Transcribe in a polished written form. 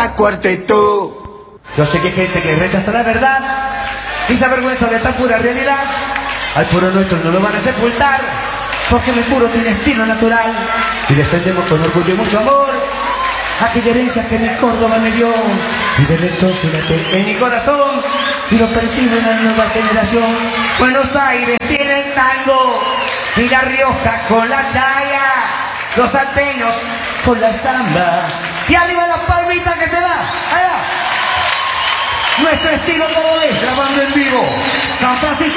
Rioja Cuarteto. Yo sé que hay gente que rechaza la verdad y se avergüenza de esta pura realidad. Al puro nuestro no lo van a sepultar, porque mi puro tiene estilo natural. Y defendemos con orgullo y mucho amor aquella herencia que mi Córdoba me dio. Y desde entonces late en mi corazón y lo percibe una nueva generación. Buenos Aires tiene el tango y La Rioja con la chaya, los salteños con la samba. Y arriba las palmitas que se va, allá. Nuestro estilo como ves, grabando en vivo. San Francisco.